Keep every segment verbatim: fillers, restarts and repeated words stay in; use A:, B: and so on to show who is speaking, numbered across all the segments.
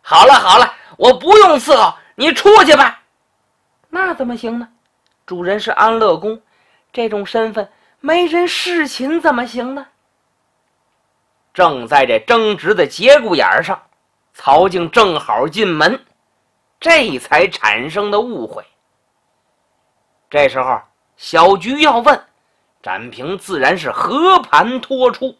A: 好了好了，我不用伺候，你出去吧。
B: 那怎么行呢？主人是安乐公，这种身份没人侍寝怎么行呢？
A: 正在这争执的节骨眼上，曹静正好进门，这才产生的误会。这时候小菊要问，展平自然是和盘托出。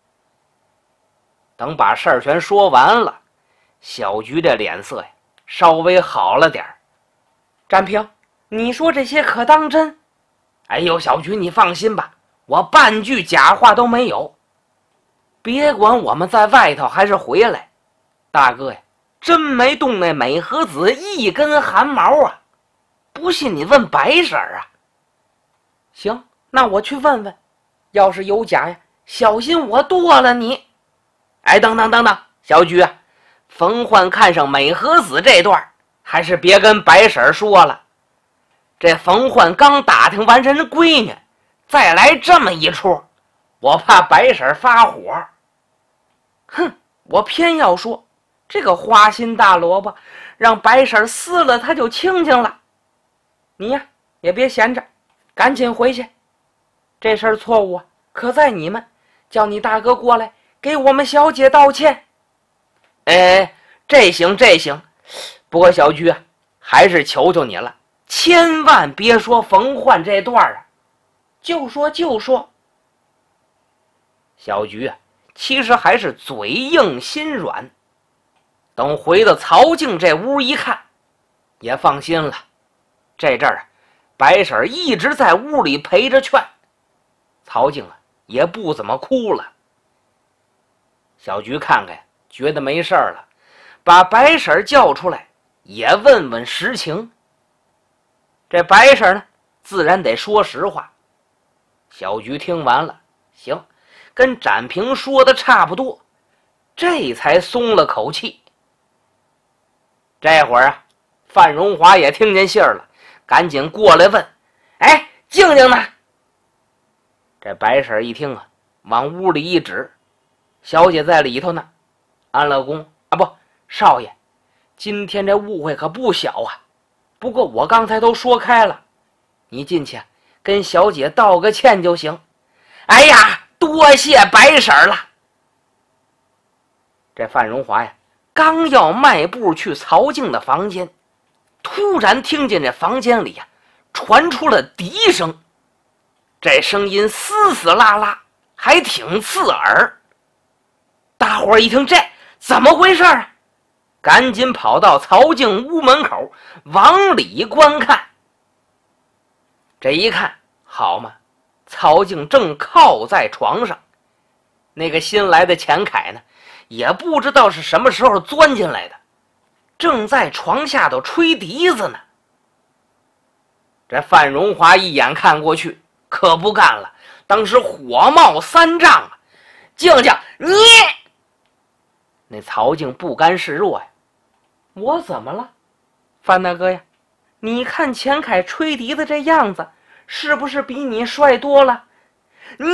A: 等把事儿全说完了，小菊的脸色呀稍微好了点儿。
B: 展平，你说这些可当真？
A: 哎呦，小菊你放心吧，我半句假话都没有。别管我们在外头还是回来，大哥呀，真没动那美和子一根汗毛啊！不信你问白婶儿啊。
B: 行，那我去问问，要是有假呀，小心我剁了你。
A: 哎，等等等等，小菊啊，冯焕看上美和子这段，还是别跟白婶儿说了。这冯焕刚打听完人闺女，再来这么一出，我怕白婶儿发火。
B: 哼，我偏要说，这个花心大萝卜，让白婶撕了他就清静了。你呀，也别闲着，赶紧回去。这事儿错误啊，可在你们，叫你大哥过来给我们小姐道歉。
A: 哎，这行这行，不过小菊啊，还是求求你了，千万别说冯焕这段啊。
B: 就说就说。
A: 小菊啊，其实还是嘴硬心软。等回到曹静这屋一看，也放心了。这阵儿啊，白婶一直在屋里陪着劝，曹静啊也不怎么哭了。小菊看看，觉得没事了，把白婶叫出来，也问问实情。这白婶呢，自然得说实话。小菊听完了，行，跟展平说的差不多，这才松了口气。这会儿啊，范荣华也听见信儿了，赶紧过来问：“哎，静静呢？”这白婶一听啊，往屋里一指：“小姐在里头呢。”安乐公啊，不，少爷，今天这误会可不小啊。不过我刚才都说开了，你进去跟小姐道个歉就行。哎呀，多谢白婶了。这范荣华呀，刚要迈步去曹静的房间，突然听见这房间里呀传出了笛声，这声音嘶嘶啦啦，还挺刺耳。大伙儿一听，这怎么回事啊？赶紧跑到曹静屋门口往里观看。这一看，好嘛，曹静正靠在床上，那个新来的钱凯呢，也不知道是什么时候钻进来的，正在床下头吹笛子呢。这范荣华一眼看过去，可不干了，当时火冒三丈啊！静静，你……那曹静不甘示弱呀。
B: 我怎么了？范大哥呀，你看钱凯吹笛子这样子，是不是比你帅多了？
A: 你……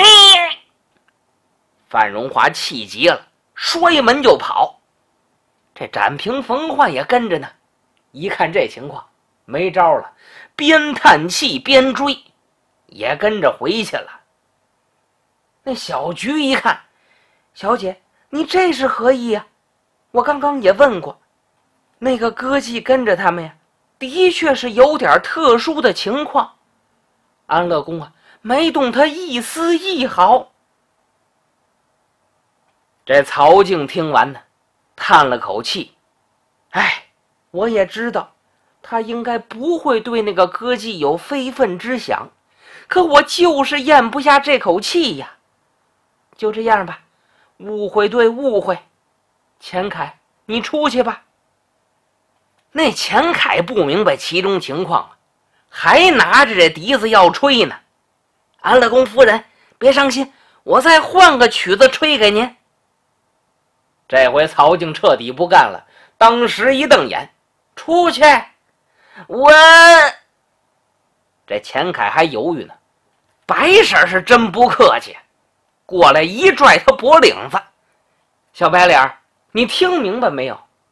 A: 范荣华气急了，摔门就跑。这展平、冯焕也跟着呢，一看这情况，没招了，边叹气边追，也跟着回去了。
B: 那小菊一看，小姐，你这是何意呀？我刚刚也问过，那个歌妓跟着他们呀，的确是有点特殊的情况。安乐公啊，没动他一丝一毫。
A: 这曹静听完呢，叹了口气，
B: 哎，我也知道，他应该不会对那个歌妓有非分之想，可我就是咽不下这口气呀。就这样吧，误会对误会。钱凯，你出去吧。
A: 那钱凯不明白其中情况，还拿着这笛子要吹呢。安乐公夫人，别伤心，我再换个曲子吹给您。这回曹静彻底不干了，当时一瞪眼，出去！我……这钱凯还犹豫呢，白婶是真不客气，过来一拽他脖领子：“小白脸，你听明白没有？